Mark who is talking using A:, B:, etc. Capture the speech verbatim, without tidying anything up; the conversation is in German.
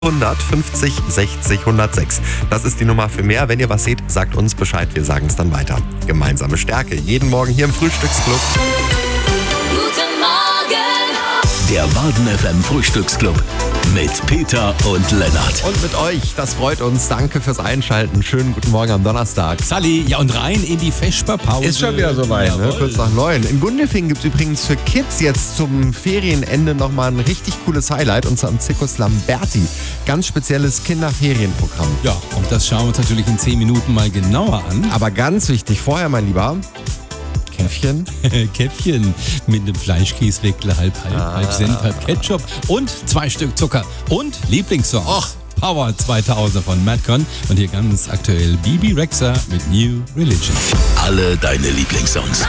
A: hundertfünfzig sechzig hundertsechs. Das ist die Nummer für mehr. Wenn ihr was seht, sagt uns Bescheid. Wir sagen es dann weiter. Gemeinsame Stärke. Jeden Morgen hier im Frühstücksclub.
B: Guten Morgen!
C: Der Baden F M Frühstücksclub mit Peter und Lennart.
A: Und mit euch. Das freut uns. Danke fürs Einschalten. Schönen guten Morgen am Donnerstag.
D: Sally, ja, und rein in die Vesperpause.
A: Ist schon wieder soweit, ne? Kurz nach neun. In Gundelfingen gibt es übrigens für Kids jetzt zum Ferienende nochmal ein richtig cooles Highlight, und zwar im Zirkus Lamberti. Ganz spezielles Kinderferienprogramm.
D: Ja, und das schauen wir uns natürlich in zehn Minuten mal genauer an.
A: Aber ganz wichtig, vorher, mein Lieber, Käffchen.
D: Käffchen mit einem Fleischkäseweckler, halb, halb, ah. halb Senf, halb Ketchup und zwei Stück Zucker und Lieblingssong. Och, Power zweitausend von Madcon und hier ganz aktuell Bibi Rexha mit New Religion.
C: Alle deine Lieblingssongs.